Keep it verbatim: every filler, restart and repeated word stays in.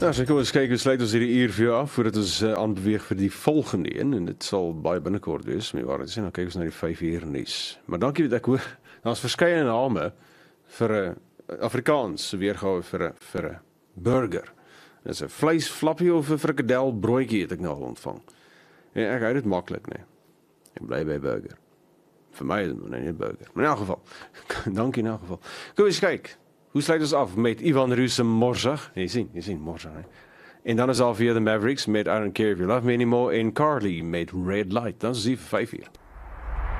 Nou, so kom ons kyk, hoe sluit ons hierdie uur vir jou af, voordat ons uh, aanbeweeg vir die volgende een, en dit sal baie binnekort wees, maar waar het sê, nou kyk ons na die vyf uur nuus. Maar dankie dat ek hoor, daar's verskeie name vir 'n uh, Afrikaans weergawe vir 'n vir 'n burger. Dit is 'n vleisflappie of 'n frikadel broodjie het ek nou al ontvang. En ek hou dit maklik, nee. Ek bly by burger. Vir my is dit nou nie 'n burger. Maar in elk geval, dankie in elk geval. Kom eens kyk. Hoe sluit ons af met Ivan Roos se Morzag? Jy sien, jy sien Morzag, hè. En dan is al via the Mavericks met I Don't Care If You Love Me Anymore en Carly met Red Light. Dan is die vir vyf uur.